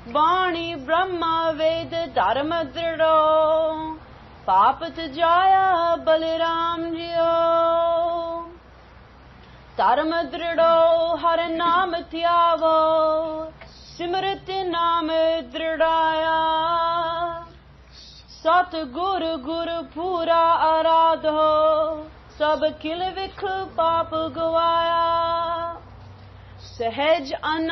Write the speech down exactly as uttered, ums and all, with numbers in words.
वाणी ब्रह्मा वेद धर्म दृढ़ो पाप जाया बलराम जियो धर्म दृढ़ो हर नाम त्यावो सिमरत नाम दृढ़ाया सत गुरु गुरु पूरा आराधो सब किल विख पाप गवाया सहज अन